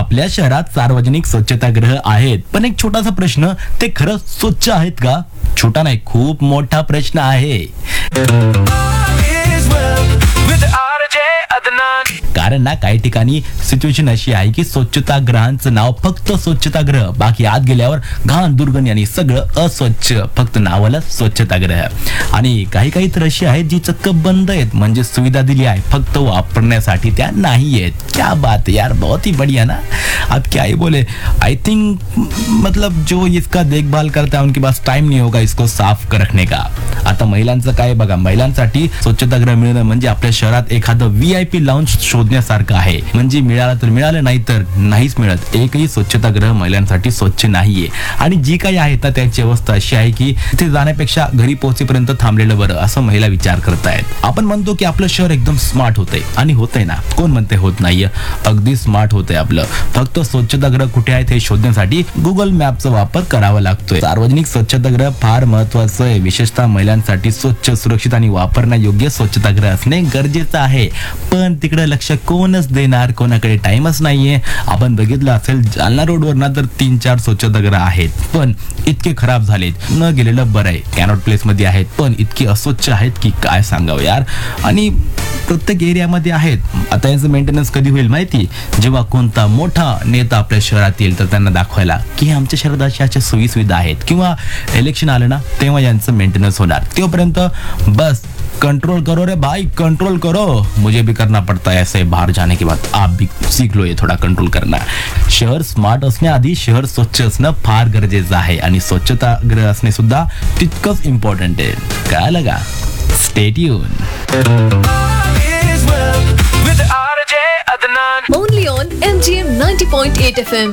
आपल्या शहरात सार्वजनिक स्वच्छतागृह आहेत, पण एक छोटासा प्रश्न, ते खरंच स्वच्छ आहेत का? छोटा नाही, खूप मोठा प्रश्न आहे. कारण ना काही ठिकाणी सिच्युएशन अशी आहे की स्वच्छतागृहांचं नाव फक्त स्वच्छतागृह, बाकी आत गेल्यावर घाण दुर्गंधी आणि सगळं अस्वच्छ, फक्त नावाला स्वच्छतागृह. आणि काही काही तर अशी आहेत जी चक्क बंद आहेत, म्हणजे सुविधा दिली आहे फक्त वापरण्यासाठी, त्या नाही आहेत. क्या बात है यार, बहुत ही बढ़िया ना. अब क्या ही बोले, आई थिंक मतलब जो इसका देखभाल करता है उनके पास टाइम नहीं होगा इसको साफ रखने का. आता महिलांचं काय बघा, महिलांसाठी स्वच्छतागृह मिळणं म्हणजे आपल्या शहरात एखादं VIP लाउंज शोधण्यासारखं आहे. म्हणजे मिळालं तर मिळालं, नाही तर नाहीच मिळत. एकही स्वच्छतागृह महिलांसाठी स्वच्छ नाहीये. आणि जी काही आहे तर त्याची अवस्था अशी आहे की तिथे जाण्यापेक्षा घरी पोहोचेपर्यंत थांबलेलं बरं, असं महिला विचार करतायत. आपण म्हणतो की आपलं शहर एकदम स्मार्ट होतंय, आणि होतंय ना, कोण म्हणते होत नाहीये, अगदी स्मार्ट होतंय आपलं. फक्त स्वच्छतागृह कुठे आहेत हे शोधण्यासाठी गुगल मॅपचा वापर करावा लागतोय. सार्वजनिक स्वच्छतागृह फार महत्वाचं आहे, विशेषतः महिलांसाठी स्वच्छ, सुरक्षित आणि वापरण्यायोग्य स्वच्छतागृह असणे गरजेचं आहे. पण तिकडे लक्ष कोणच देणार, कोणाकडे टाइमच नाहीये. आपण बघितलं असेल जालना रोडवर ना तर 3-4 स्वच्छतागृह आहेत, पण इतके खराब झालेत, न गेलेलं बरं आहे. कॅनॉट प्लेस मध्ये आहेत, पण इतके अस्वच्छ आहेत की काय सांगावं यार. आणि प्रत्येक एरियामध्ये आहेत. आता यांचं मेंटेनन्स कधी होईल माहिती, जेव्हा कोणता मोठा नेता आपल्या शहरात येईल तर त्यांना दाखवायला की आमच्या शहरात अशा सोयी सुविधा आहेत, किंवा इलेक्शन आलं ना तेव्हा यांचं मेंटेनन्स होणार. तोपर्यंत बस कंट्रोल करो रे भाई, कंट्रोल करो. मुझे भी करना पड़ता है ऐसे बाहर जाने के बाद. आप भी सीख लो ये थोडा कंट्रोल करना. शहर स्मार्ट असण्याआधी शहर स्वच्छ असणं फार गरजेचं आहे, आणि स्वच्छतागृह असणे सुद्धा तितकंच इम्पॉर्टंट आहे. कळालं का? Stay tune. Only on MGM 90.8 FM.